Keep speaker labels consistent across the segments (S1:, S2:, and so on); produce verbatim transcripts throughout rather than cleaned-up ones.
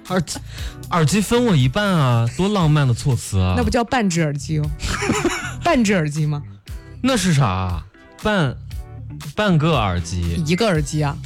S1: 耳机耳机分我一半啊，多浪漫的措辞啊！
S2: 那不叫半只耳机哦，半只耳机吗？
S1: 那是啥？半半个耳机，
S2: 一个耳机啊，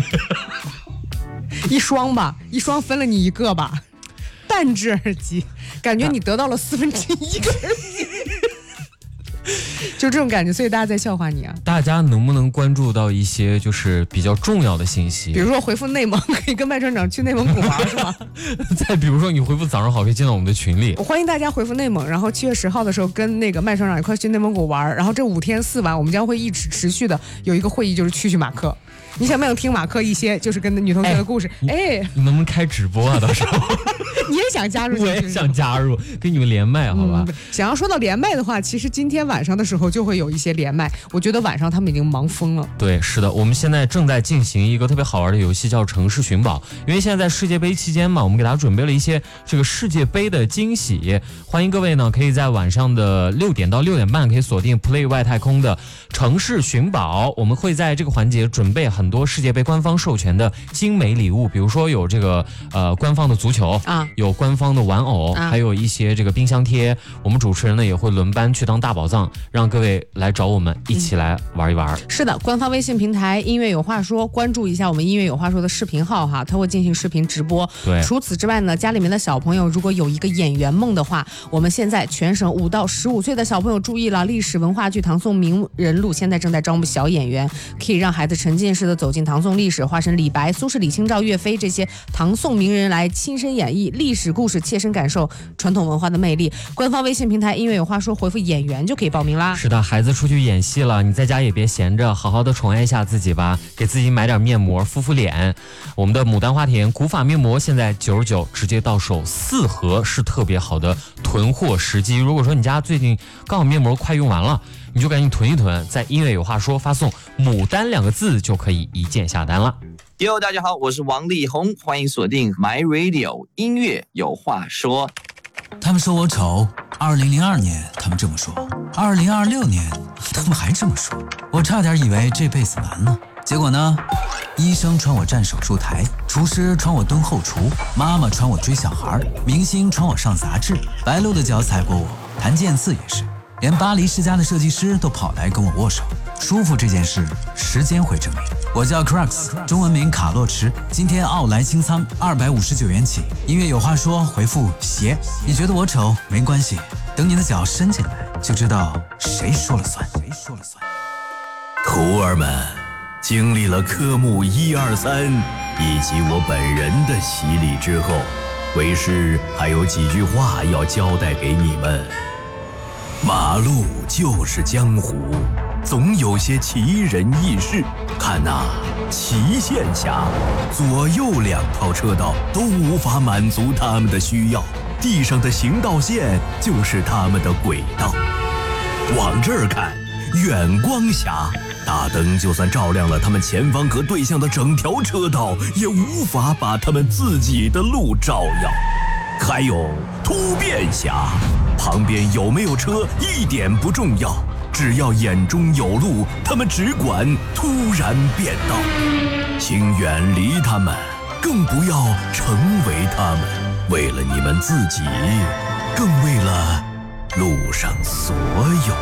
S2: 一双吧，一双分了你一个吧，半只耳机，感觉你得到了四分之一个耳机。就这种感觉，所以大家在笑话你啊。
S1: 大家能不能关注到一些就是比较重要的信息？
S2: 比如说回复内蒙，可以跟麦船长去内蒙古玩，是吧？
S1: 再比如说你回复早上好，可以进到我们的群里。
S2: 我欢迎大家回复内蒙，然后七月十号的时候跟那个麦船长一块去内蒙古玩，然后这五天四晚我们将会一直持续的有一个会议，就是去去马克。你想不想听马克一些就是跟女同学的故事？哎，
S1: 哎你能不能开直播啊？到时候
S2: 你也想加入？
S1: 我也想加入，跟你们连麦，好吧、
S2: 嗯？想要说到连麦的话，其实今天晚上的时候就会有一些连麦。我觉得晚上他们已经忙疯了。
S1: 对，是的，我们现在正在进行一个特别好玩的游戏，叫城市寻宝。因为现在在世界杯期间嘛，我们给大家准备了一些这个世界杯的惊喜。欢迎各位呢，可以在晚上的六点到六点半可以锁定 Play 外太空的城市寻宝。我们会在这个环节准备很多世界杯官方授权的精美礼物，比如说有这个呃官方的足球啊，有官方的玩偶，啊、还有一些这个冰箱贴。我们主持人呢也会轮班去当大宝藏，让各位来找我们一起来玩一玩。嗯、
S2: 是的，官方微信平台音乐有话说，关注一下我们音乐有话说的视频号哈，它会进行视频直播。
S1: 对，
S2: 除此之外呢，家里面的小朋友如果有一个演员梦的话，我们现在全省五到十五岁的小朋友注意了，历史文化剧唐宋名人录现在正在招募小演员，可以让孩子沉浸式的走进唐宋历史，化身李白、苏轼、李清照、岳飞这些唐宋名人来亲身演绎历史故事，切身感受传统文化的魅力。官方微信平台音乐有话说，回复演员就可以报名啦。
S1: 是的，孩子出去演戏了，你在家也别闲着，好好的宠爱一下自己吧，给自己买点面膜敷敷脸。我们的牡丹花田古法面膜现在九十九直接到手四盒，是特别好的囤货时机。如果说你家最近刚好面膜快用完了，你就赶紧囤一囤，在音乐有话说发送牡丹两个字就可以一键下单了。
S3: 哟，大家好，我是王力宏，欢迎锁定 My Radio 音乐有话说。
S4: 他们说我丑，二零零二年他们这么说，二零二六年他们还这么说，我差点以为这辈子完了。结果呢，医生传我站手术台，厨师传我蹲后厨，妈妈传我追小孩，明星传我上杂志，白鹿的脚踩过我，谭健次也是，连巴黎世家的设计师都跑来跟我握手。舒服这件事，时间会证明。我叫 Crux， 中文名卡洛驰，今天奥莱清仓二百五十九元起。音乐有话说，回复鞋。你觉得我丑没关系，等你的脚伸进来，就知道谁说了算。谁说了算？
S5: 徒儿们，经历了科目一二三以及我本人的洗礼之后，为师还有几句话要交代给你们。马路就是江湖，总有些奇人异事。看呐，齐县峡左右两套车道都无法满足他们的需要，地上的行道线就是他们的轨道。往这儿看，远光峡，大灯就算照亮了他们前方和对向的整条车道，也无法把他们自己的路照耀。还有突变峡，旁边有没有车一点不重要，只要眼中有路，他们只管突然变道。请远离他们，更不要成为他们，为了你们自己，更为了路上所有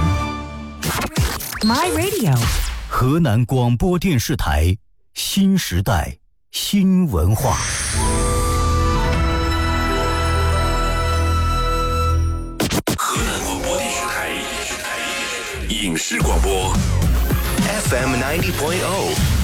S5: 人。
S6: My Radio
S5: 河南广播电视台新时代新文化。影视广播 F M ninety point oh